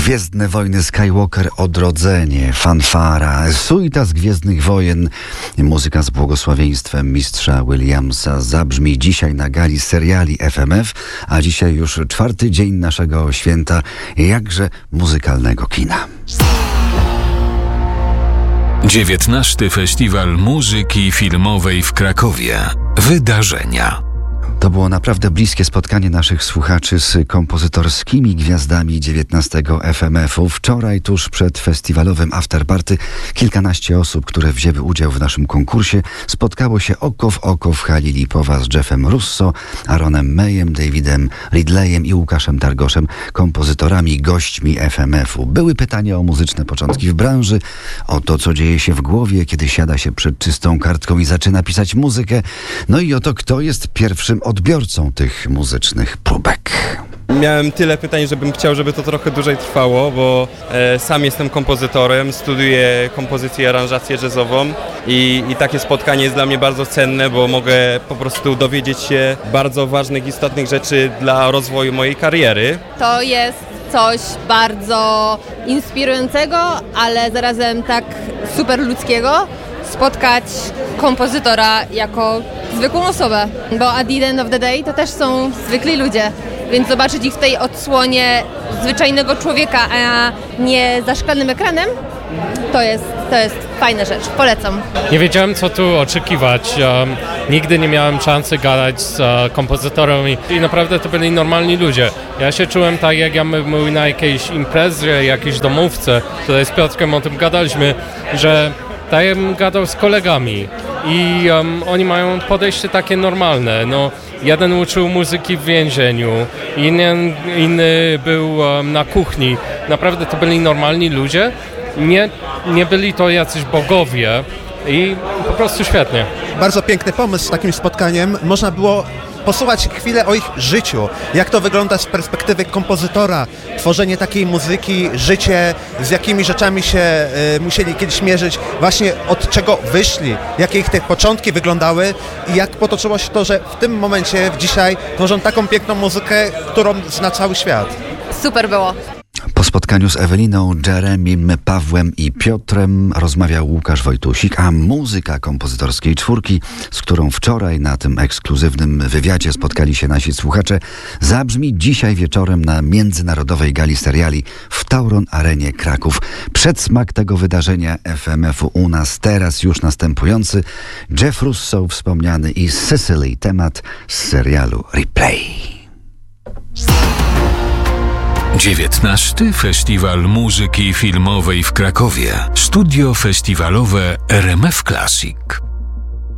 Gwiezdne Wojny Skywalker Odrodzenie, fanfara, suita z Gwiezdnych Wojen, muzyka z błogosławieństwem mistrza Williamsa zabrzmi dzisiaj na gali seriali FMF, a dzisiaj już 4. dzień naszego święta, jakże muzykalnego kina. 19. Festiwal Muzyki Filmowej w Krakowie. Wydarzenia. To było naprawdę bliskie spotkanie naszych słuchaczy z kompozytorskimi gwiazdami 19 FMF-u. Wczoraj, tuż przed festiwalowym afterparty, kilkanaście osób, które wzięły udział w naszym konkursie, spotkało się oko w oko w hali Lipowa z Jeffem Russo, Aaronem Mayem, Davidem Ridleyem i Łukaszem Targoszem, kompozytorami, gośćmi FMF-u. Były pytania o muzyczne początki w branży, o to, co dzieje się w głowie, kiedy siada się przed czystą kartką i zaczyna pisać muzykę, no i o to, kto jest pierwszym odbiorcą tych muzycznych próbek. Miałem tyle pytań, żebym chciał, żeby to trochę dłużej trwało, bo sam jestem kompozytorem, studiuję kompozycję i aranżację jazzową i takie spotkanie jest dla mnie bardzo cenne, bo mogę po prostu dowiedzieć się bardzo ważnych, istotnych rzeczy dla rozwoju mojej kariery. To jest coś bardzo inspirującego, ale zarazem tak super ludzkiego, spotkać kompozytora jako zwykłą osobę, bo at the end of the day to też są zwykli ludzie, więc zobaczyć ich w tej odsłonie zwyczajnego człowieka, a nie za szklanym ekranem, to jest fajna rzecz. Polecam. Nie wiedziałem, co tu oczekiwać. Nigdy nie miałem szansy gadać z kompozytorem i naprawdę to byli normalni ludzie. Ja się czułem tak, jak ja był na jakiejś imprezie, jakiejś domówce. Tutaj z Piotrkiem o tym gadaliśmy, że tak jakbym gadał z kolegami i oni mają podejście takie normalne. Jeden uczył muzyki w więzieniu, inny był na kuchni. Naprawdę to byli normalni ludzie. Nie byli to jacyś bogowie i po prostu świetnie. Bardzo piękny pomysł z takim spotkaniem. Można było posłuchać chwilę o ich życiu, jak to wygląda z perspektywy kompozytora, tworzenie takiej muzyki, życie, z jakimi rzeczami się musieli kiedyś mierzyć, właśnie od czego wyszli, jakie ich te początki wyglądały i jak potoczyło się to, że w tym momencie, dzisiaj tworzą taką piękną muzykę, którą zna cały świat. Super było. Po spotkaniu z Eweliną, Jeremim, Pawłem i Piotrem rozmawiał Łukasz Wojtusik, a muzyka kompozytorskiej czwórki, z którą wczoraj na tym ekskluzywnym wywiadzie spotkali się nasi słuchacze, zabrzmi dzisiaj wieczorem na międzynarodowej gali seriali w Tauron Arenie Kraków. Przedsmak tego wydarzenia FMF-u u nas teraz już następujący. Jeff Russo wspomniany i Sicily, temat z serialu Replay. 19. Festiwal Muzyki Filmowej w Krakowie. Studio festiwalowe RMF Classic.